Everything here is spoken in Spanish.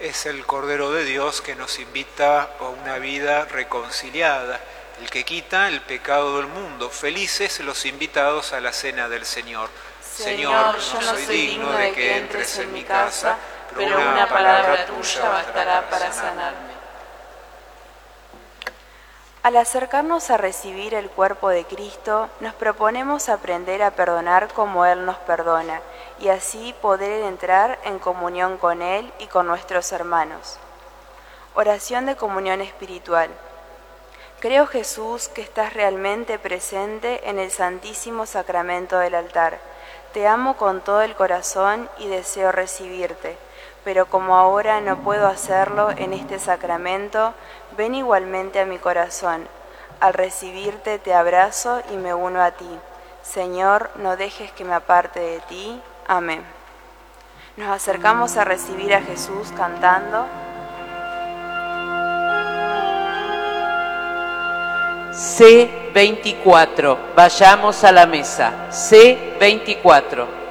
Es el Cordero de Dios que nos invita a una vida reconciliada, el que quita el pecado del mundo. Felices los invitados a la cena del Señor. Señor, yo no soy digno de que entres en mi casa, pero una palabra tuya bastará para sanarme. Al acercarnos a recibir el cuerpo de Cristo, nos proponemos aprender a perdonar como Él nos perdona y así poder entrar en comunión con Él y con nuestros hermanos. Oración de comunión espiritual. Creo, Jesús, que estás realmente presente en el Santísimo Sacramento del altar. Te amo con todo el corazón y deseo recibirte, pero como ahora no puedo hacerlo en este sacramento, ven igualmente a mi corazón. Al recibirte te abrazo y me uno a ti. Señor, no dejes que me aparte de ti. Amén. Nos acercamos a recibir a Jesús cantando. C24, vayamos a la mesa. C24.